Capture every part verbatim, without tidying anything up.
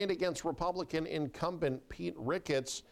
against Republican incumbent Pete Ricketts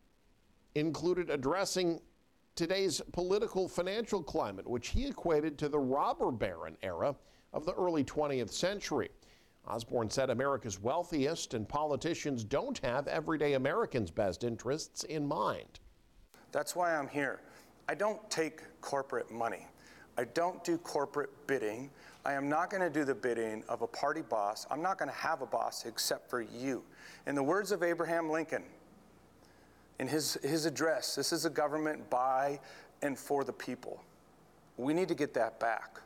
included addressing today's political financial climate, which he equated to the robber baron era of the early twentieth century. Osborne said America's wealthiest and politicians don't have everyday Americans' best interests in mind. That's why I'm here. I don't take corporate money. I don't do corporate bidding. I am not going to do the bidding of a party boss. I'm not going to have a boss except for you. In the words of Abraham Lincoln, in his, his address, this is a government by and for the people. We need to get that back.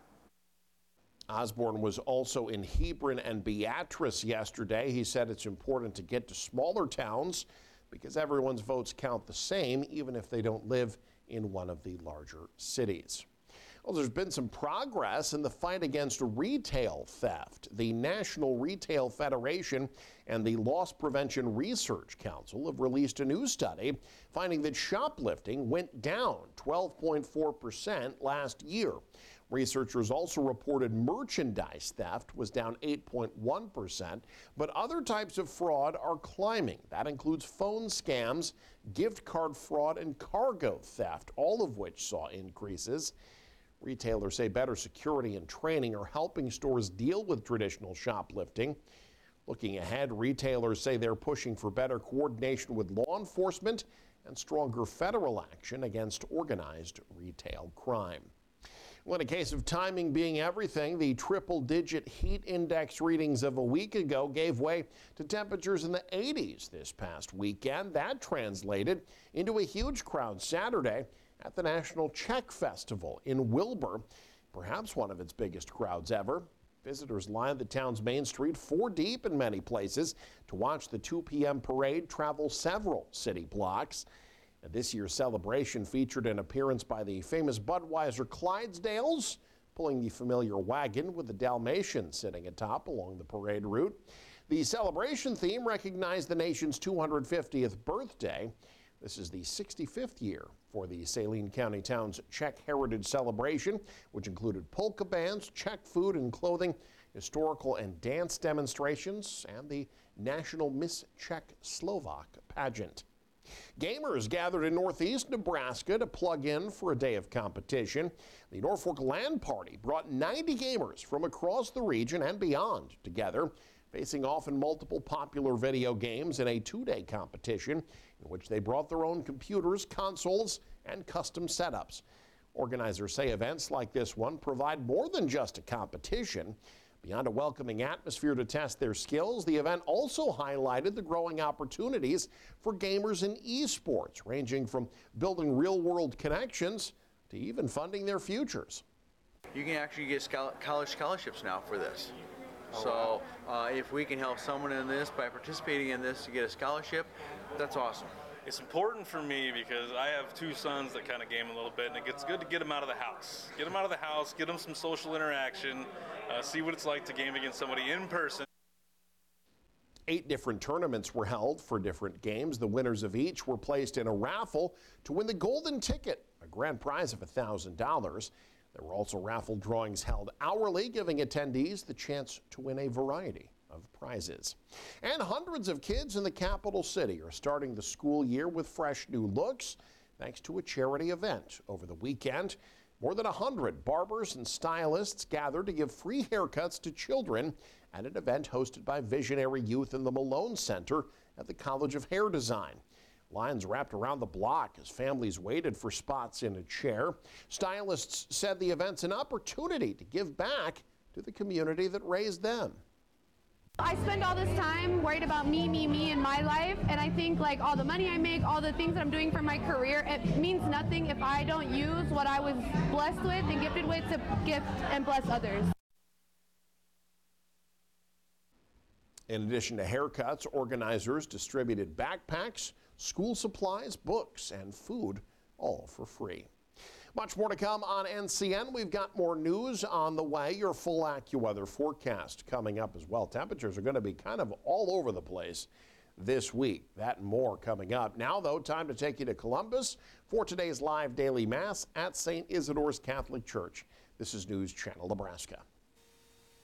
Osborne was also in Hebron and Beatrice yesterday. He said it's important to get to smaller towns because everyone's votes count the same, even if they don't live in one of the larger cities. Well, there's been some progress in the fight against retail theft. The National Retail Federation and the Loss Prevention Research Council have released a new study finding that shoplifting went down twelve point four percent last year. Researchers also reported merchandise theft was down eight point one percent, but other types of fraud are climbing. That includes phone scams, gift card fraud, and cargo theft, all of which saw increases. Retailers say better security and training are helping stores deal with traditional shoplifting. Looking ahead, retailers say they're pushing for better coordination with law enforcement and stronger federal action against organized retail crime. Well, in a case of timing being everything, the triple-digit heat index readings of a week ago gave way to temperatures in the eighties this past weekend. That translated into a huge crowd Saturday at the National Czech Festival in Wilbur, perhaps one of its biggest crowds ever. Visitors lined the town's main street four deep in many places to watch the two p m parade travel several city blocks. And this year's celebration featured an appearance by the famous Budweiser Clydesdales, pulling the familiar wagon with the Dalmatian sitting atop along the parade route. The celebration theme recognized the nation's two hundred fiftieth birthday. This is the sixty-fifth year for the Saline County town's Czech Heritage Celebration, which included polka bands, Czech food and clothing, historical and dance demonstrations, and the National Miss Czech Slovak pageant. Gamers gathered in northeast Nebraska to plug in for a day of competition. The Norfolk Land Party brought ninety gamers from across the region and beyond together, facing off in multiple popular video games in a two-day competition in which they brought their own computers, consoles, and custom setups. Organizers say events like this one provide more than just a competition. Beyond a welcoming atmosphere to test their skills, the event also highlighted the growing opportunities for gamers in esports, ranging from building real-world connections to even funding their futures. You can actually get college scholarships now for this. So uh, if we can help someone in this by participating in this to get a scholarship, that's awesome. It's important for me because I have two sons that kind of game a little bit, and it gets good to get them out of the house. Get them out of the house, get them some social interaction, uh, see what it's like to game against somebody in person. Eight different tournaments were held for different games. The winners of each were placed in a raffle to win the golden ticket, a grand prize of one thousand dollars. There were also raffle drawings held hourly, giving attendees the chance to win a variety of prizes. And hundreds of kids in the capital city are starting the school year with fresh new looks, thanks to a charity event over the weekend. More than one hundred barbers and stylists gathered to give free haircuts to children at an event hosted by Visionary Youth in the Malone Center at the College of Hair Design. Lines wrapped around the block as families waited for spots in a chair. Stylists said the event's an opportunity to give back to the community that raised them. I spend all this time worried about me, me, me in my life, and I think like all the money I make, all the things that I'm doing for my career, it means nothing if I don't use what I was blessed with and gifted with to gift and bless others. In addition to haircuts, organizers distributed backpacks, school supplies, books, and food, all for free. Much more to come on N C N. We've got more news on the way. Your full AccuWeather forecast coming up as well. Temperatures are going to be kind of all over the place this week. That and more coming up. Now, though, time to take you to Columbus for today's live daily mass at Saint Isidore's Catholic Church. This is News Channel Nebraska.